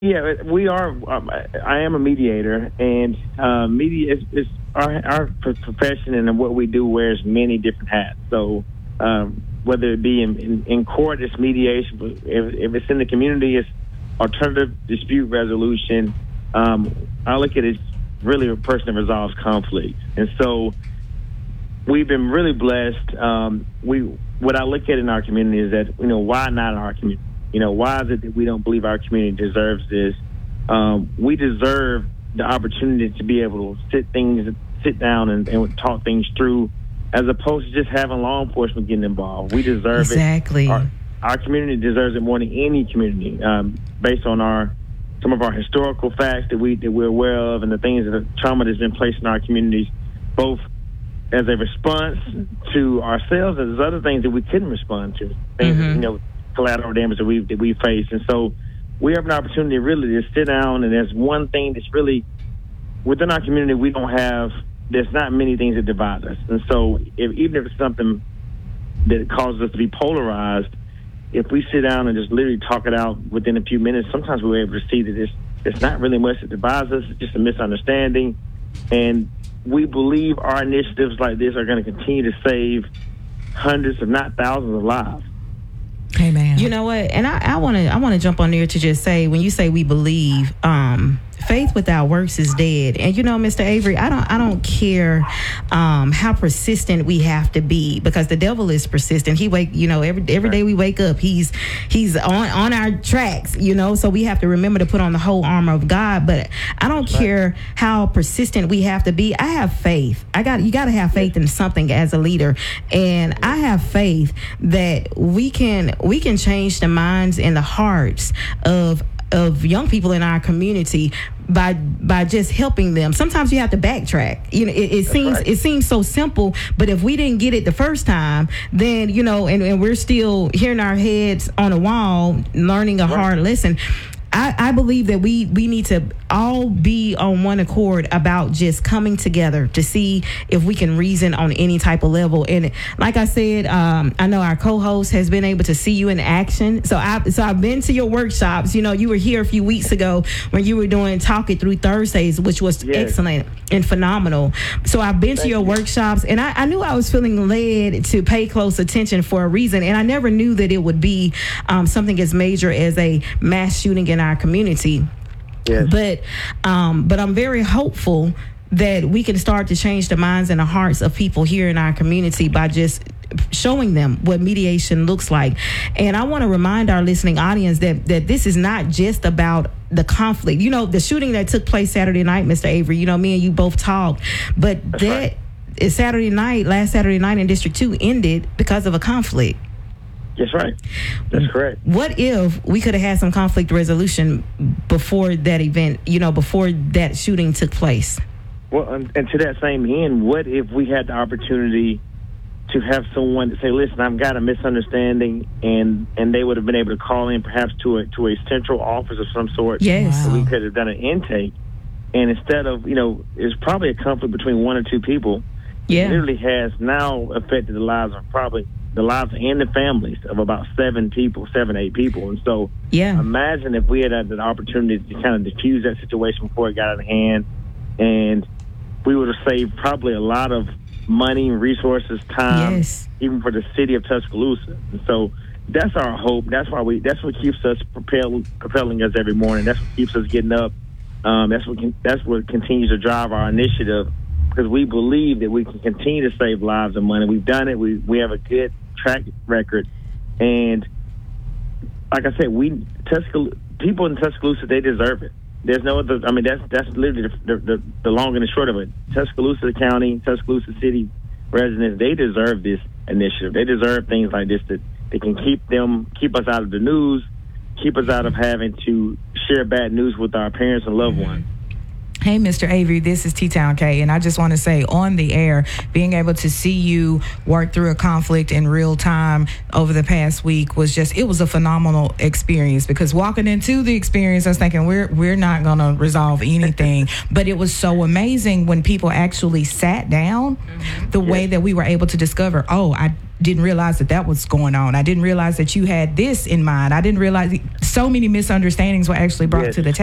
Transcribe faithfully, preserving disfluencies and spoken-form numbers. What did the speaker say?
Yeah, we are. Um, I am a mediator, and uh, media is, is our, our profession, and what we do wears many different hats. So um, whether it be in, in, in court, it's mediation. But if, if it's in the community, it's alternative dispute resolution. Um, I look at it as really a person that resolves conflict, and so we've been really blessed. Um, we what I look at in our community is that, you know, why not our community? You know, why is it that we don't believe our community deserves this? Um, we deserve the opportunity to be able to sit things, sit down and, and talk things through, as opposed to just having law enforcement getting involved. We deserve exactly. it. Our, our community deserves it more than any community, um, based on our some of our historical facts that we that we're aware of, and the things that the trauma that's been placed in our communities, both as a response to ourselves, and there's other things that we couldn't respond to. Things mm-hmm. that, you know, collateral damage that we that we face, and so we have an opportunity really to sit down. And there's one thing that's really within our community we don't have. There's not many things that divide us, and so if, even if it's something that causes us to be polarized, if we sit down and just literally talk it out within a few minutes, sometimes we're able to see that it's it's not really much that divides us. It's just a misunderstanding, and we believe our initiatives like this are going to continue to save hundreds, if not thousands, of lives. Amen. You know what? And I want to I want to jump on there to just say, when you say we believe, um, faith without works is dead. And you know, Mister Avery, I don't I don't care um, how persistent we have to be, because the devil is persistent. He wake, you know, every every day we wake up, he's he's on on our tracks, you know. So we have to remember to put on the whole armor of God. But I don't Right. care how persistent we have to be. I have faith. I got you got to have faith in something as a leader, and I have faith that we can we can change the minds and the hearts of of young people in our community by by just helping them. Sometimes you have to backtrack. You know, it, it seems right. it seems so simple, but if we didn't get it the first time, then, you know, and, and we're still hearing our heads on a wall, learning a Right. hard lesson. I, I believe that we, we need to all be on one accord about just coming together to see if we can reason on any type of level. And like I said, um, I know our co-host has been able to see you in action. So I so I've been to your workshops. You know, you were here a few weeks ago when you were doing Talk It Through Thursdays, which was Yes. excellent and phenomenal. So I've been Thank to your you. workshops, and I, I knew I was feeling led to pay close attention for a reason. And I never knew that it would be um, something as major as a mass shooting in our community. Yes. But um, but I'm very hopeful that we can start to change the minds and the hearts of people here in our community by just showing them what mediation looks like. And I want to remind our listening audience that that this is not just about the conflict. You know, the shooting that took place Saturday night, Mister Avery, you know, me and you both talked, but That's that right. is Saturday night, last Saturday night in District two ended because of a conflict. That's right. That's correct. What if we could have had some conflict resolution before that event, you know, before that shooting took place? Well, and, and to that same end, what if we had the opportunity to have someone to say, "Listen, I've got a misunderstanding," and and they would have been able to call in perhaps to a to a central office of some sort. Yes. So we could have done an intake, and instead of, you know, it's probably a conflict between one or two people. Yeah. It literally has now affected the lives of probably the lives and the families of about seven people, seven, eight people. And so Yeah. imagine if we had had the opportunity to kind of diffuse that situation before it got out of hand, and we would have saved probably a lot of money, resources, time, Yes. even for the city of Tuscaloosa. And so that's our hope. That's why we. That's what keeps us propel, propelling us every morning. That's what keeps us getting up. Um, that's what. Can, that's what continues to drive our initiative, because we believe that we can continue to save lives and money. We've done it. We we have a good track record, and like I said, we Tuscaloosa people in Tuscaloosa, they deserve it. There's no other. I mean, that's that's literally the, the, the long and the short of it. Tuscaloosa County, Tuscaloosa City residents, they deserve this initiative. They deserve things like this that they can keep them keep us out of the news, keep us out of having to share bad news with our parents and loved ones. Hey, Mister Avery, this is T-Town K, and I just want to say on the air, being able to see you work through a conflict in real time over the past week was just, it was a phenomenal experience, because walking into the experience, I was thinking, we're we're not going to resolve anything, but it was so amazing when people actually sat down, the way that we were able to discover, oh, I didn't realize that that was going on. I didn't realize that you had this in mind. I didn't realize so many misunderstandings were actually brought yes. to the table.